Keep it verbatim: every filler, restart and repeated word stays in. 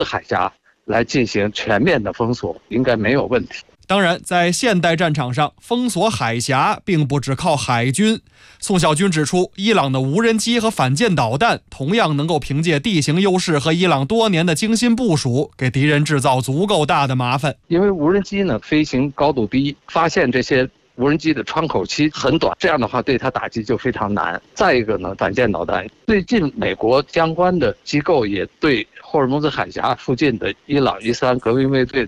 海峡来进行全面的封锁，应该没有问题。 当然，在现代战场上，封锁海峡并不只靠海军。宋小军指出，伊朗的无人机和反舰导弹同样能够凭借地形优势和伊朗多年的精心部署，给敌人制造足够大的麻烦。 因为无人机呢飞行高度低，发现这些无人机的窗口期很短，这样的话对它打击就非常难。再一个呢，反舰导弹，最近美国相关的机构也对霍尔木兹海峡附近的伊朗伊斯兰革命卫队